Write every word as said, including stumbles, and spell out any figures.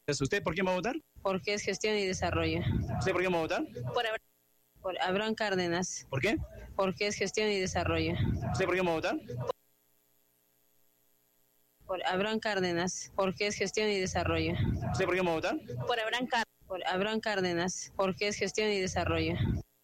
¿Usted por quién va a votar? Porque es gestión y desarrollo. ¿Usted por quién va a votar? Por, Abra- por Abraham Cárdenas. ¿Por qué? Porque es gestión y desarrollo. ¿Usted por quién va a votar? Por Abraham Cárdenas. Porque es gestión y desarrollo. ¿Usted por quién va a votar? Por Abraham Cárdenas. Por Abraham Cárdenas. Porque es gestión y desarrollo.